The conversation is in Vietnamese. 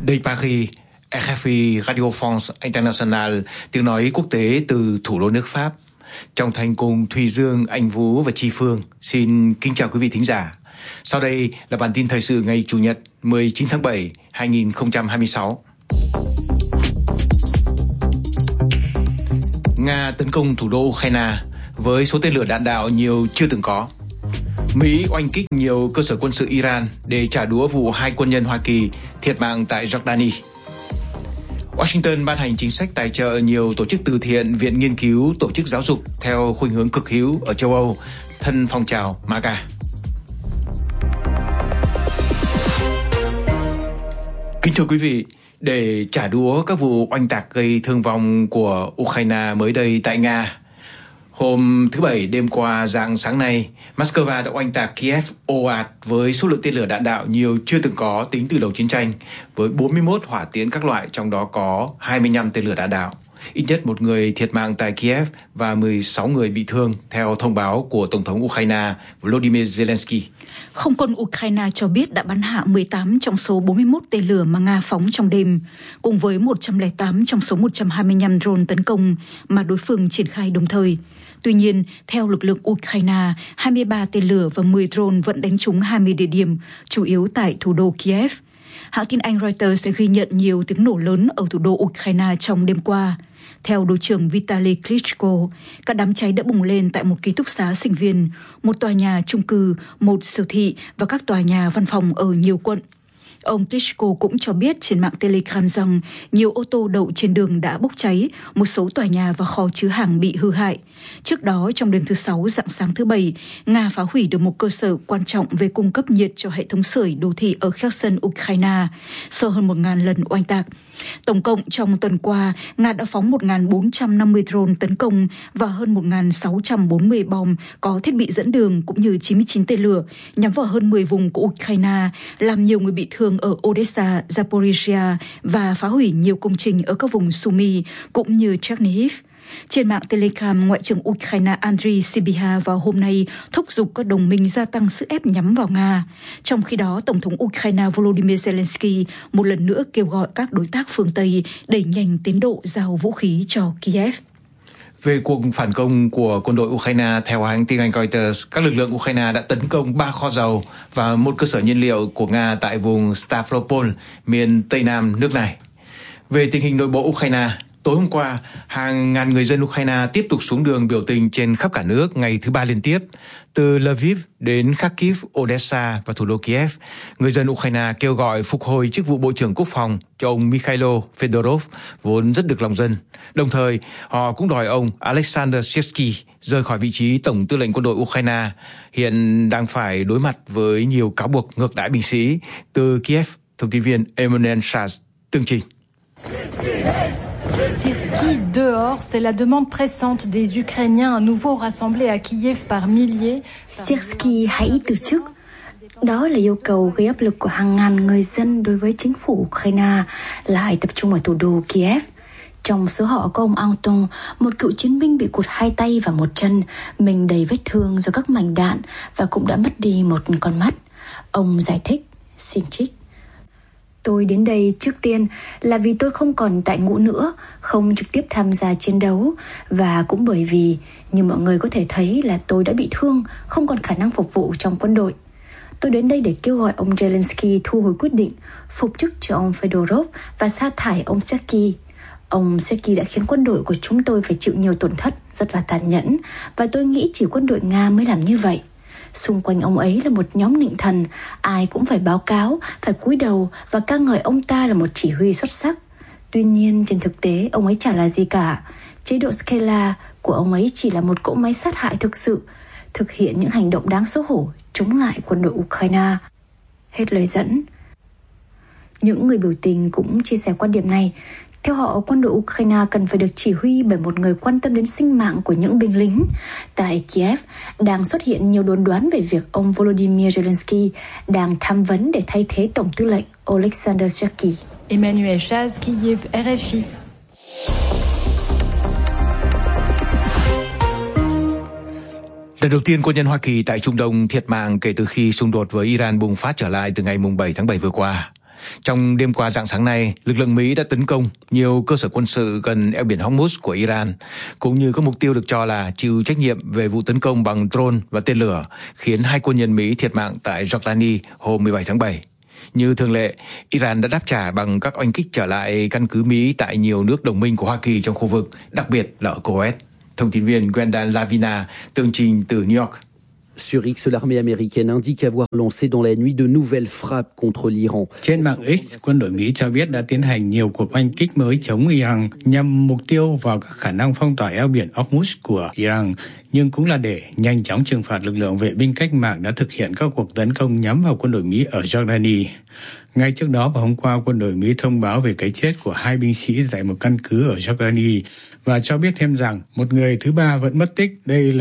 Đây Paris, RFI Radio France International, tiếng nói quốc tế từ thủ đô nước Pháp. Trong thành cùng Thùy Dương, Anh Vũ và Chi Phương xin kính chào quý vị thính giả. Sau đây là bản tin thời sự ngày Chủ nhật 19 tháng 7, 2026. Nga tấn công thủ đô Ukraine với số tên lửa đạn đạo nhiều chưa từng có. Mỹ oanh kích nhiều cơ sở quân sự Iran để trả đũa vụ 2 quân nhân Hoa Kỳ thiệt mạng tại Jordani. Washington ban hành chính sách tài trợ nhiều tổ chức từ thiện, viện nghiên cứu, tổ chức giáo dục theo khuynh hướng cực hữu ở châu Âu, thân phong trào MAGA. Kính thưa quý vị, để trả đũa các vụ oanh tạc gây thương vong của Ukraine mới đây tại Nga, hôm thứ Bảy đêm qua rạng sáng nay, Moscow đã oanh tạc Kiev ồ ạt với số lượng tên lửa đạn đạo nhiều chưa từng có tính từ đầu chiến tranh, với 41 hỏa tiễn các loại, trong đó có 25 tên lửa đạn đạo. Ít nhất một người thiệt mạng tại Kiev và 16 người bị thương, theo thông báo của Tổng thống Ukraine Volodymyr Zelensky. Không quân Ukraine cho biết đã bắn hạ 18 trong số 41 tên lửa mà Nga phóng trong đêm, cùng với 108 trong số 125 drone tấn công mà đối phương triển khai đồng thời. Tuy nhiên, theo lực lượng Ukraine, 23 tên lửa và 10 drone vẫn đánh trúng 20 địa điểm, chủ yếu tại thủ đô Kiev. Hãng tin Anh Reuters sẽ ghi nhận nhiều tiếng nổ lớn ở thủ đô Ukraine trong đêm qua. Theo Bộ trưởng Vitaly Klitschko, các đám cháy đã bùng lên tại một ký túc xá sinh viên, một tòa nhà chung cư, một siêu thị và các tòa nhà văn phòng ở nhiều quận. Ông Klitschko cũng cho biết trên mạng Telegram rằng nhiều ô tô đậu trên đường đã bốc cháy, một số tòa nhà và kho chứa hàng bị hư hại. Trước đó, trong đêm thứ Sáu, rạng sáng thứ Bảy, Nga phá hủy được một cơ sở quan trọng về cung cấp nhiệt cho hệ thống sưởi đô thị ở Kherson, Ukraine, sau hơn 1.000 lần oanh tạc. Tổng cộng trong tuần qua, Nga đã phóng 1.450 drone tấn công và hơn 1.640 bom có thiết bị dẫn đường cũng như 99 tên lửa nhắm vào hơn 10 vùng của Ukraine, làm nhiều người bị thương ở Odessa, Zaporizhia và phá hủy nhiều công trình ở các vùng Sumy cũng như Chernihiv. Trên mạng Telegram, Ngoại trưởng Ukraine Andriy Sybiha vào hôm nay thúc giục các đồng minh gia tăng sức ép nhắm vào Nga. Trong khi đó, Tổng thống Ukraine Volodymyr Zelensky một lần nữa kêu gọi các đối tác phương Tây đẩy nhanh tiến độ giao vũ khí cho Kiev. Về cuộc phản công của quân đội Ukraine, theo hãng tin Anh Reuters, các lực lượng Ukraine đã tấn công 3 kho dầu và một cơ sở nhiên liệu của Nga tại vùng Stavropol, miền Tây Nam nước này. Về tình hình nội bộ Ukraine, tối hôm qua, hàng ngàn người dân Ukraine tiếp tục xuống đường biểu tình trên khắp cả nước ngày thứ Ba liên tiếp. Từ Lviv đến Kharkiv, Odessa và thủ đô Kiev, người dân Ukraine kêu gọi phục hồi chức vụ Bộ trưởng Quốc phòng cho ông Mikhailo Fedorov, vốn rất được lòng dân. Đồng thời, họ cũng đòi ông Alexander Syrsky rời khỏi vị trí Tổng tư lệnh quân đội Ukraine, hiện đang phải đối mặt với nhiều cáo buộc ngược đãi binh sĩ. Từ Kiev, thông tin viên Emmanuel Charles tường trình. Syrsky dehors, c'est la demande pressante des Ukrainiens à nouveau rassemblés à Kiev par milliers. Syrsky hãy từ chức. Đó là yêu cầu gây áp lực của hàng ngàn người dân đối với chính phủ Ukraine lại tập trung ở thủ đô Kiev. Trong số họ có ông Anton, một cựu chiến binh bị cụt 2 tay và 1 chân, mình đầy vết thương do các mảnh đạn và cũng đã mất đi một con mắt. Ông giải thích, xin trích. Tôi đến đây trước tiên là vì tôi không còn tại ngũ nữa, không trực tiếp tham gia chiến đấu, và cũng bởi vì, như mọi người có thể thấy, là tôi đã bị thương, không còn khả năng phục vụ trong quân đội. Tôi đến đây để kêu gọi ông Zelensky thu hồi quyết định phục chức cho ông Fedorov và sa thải ông Syrsky. Ông Syrsky đã khiến quân đội của chúng tôi phải chịu nhiều tổn thất rất là tàn nhẫn, và tôi nghĩ chỉ quân đội Nga mới làm như vậy. Xung quanh ông ấy là một nhóm nịnh thần, ai cũng phải báo cáo, phải cúi đầu và ca ngợi ông ta là một chỉ huy xuất sắc. Tuy nhiên, trên thực tế, ông ấy chả là gì cả. Chế độ Skela của ông ấy chỉ là một cỗ máy sát hại thực sự, thực hiện những hành động đáng xấu hổ chống lại quân đội Ukraine. Hết lời dẫn. Những người biểu tình cũng chia sẻ quan điểm này. Theo họ, quân đội Ukraine cần phải được chỉ huy bởi một người quan tâm đến sinh mạng của những binh lính. Tại Kiev, đang xuất hiện nhiều đồn đoán về việc ông Volodymyr Zelensky đang tham vấn để thay thế Tổng tư lệnh Alexander Syrsky. Emmanuel Chaz, Kiev, RFI. Lần đầu tiên quân nhân Hoa Kỳ tại Trung Đông thiệt mạng kể từ khi xung đột với Iran bùng phát trở lại từ ngày 7 tháng 7 vừa qua. Trong đêm qua rạng sáng nay, lực lượng Mỹ đã tấn công nhiều cơ sở quân sự gần eo biển Hormuz của Iran, cũng như các mục tiêu được cho là chịu trách nhiệm về vụ tấn công bằng drone và tên lửa, khiến 2 quân nhân Mỹ thiệt mạng tại Jordani hôm 17 tháng 7. Như thường lệ, Iran đã đáp trả bằng các oanh kích trở lại căn cứ Mỹ tại nhiều nước đồng minh của Hoa Kỳ trong khu vực, đặc biệt là ở Kuwait. Thông tin viên Gwendal Lavina tường trình từ New York. Sur X, l'armée américaine indique avoir lancé dans la nuit de nouvelles frappes contre l'Iran. Trên mạng X, quân đội Mỹ cho biết đã tiến hành nhiều cuộc oanh kích mới chống Iran nhằm mục tiêu vào các khả năng phong tỏa eo biển Hormuz của Iran, nhưng cũng là để nhanh chóng trừng phạt lực lượng vệ binh cách mạng đã thực hiện các cuộc tấn công nhắm vào quân đội Mỹ ở Jordani. Ngay trước đó vào hôm qua, quân đội Mỹ thông báo về cái chết của 2 binh sĩ tại một căn cứ ở Jordani và cho biết thêm rằng một người thứ ba vẫn mất tích. Đây là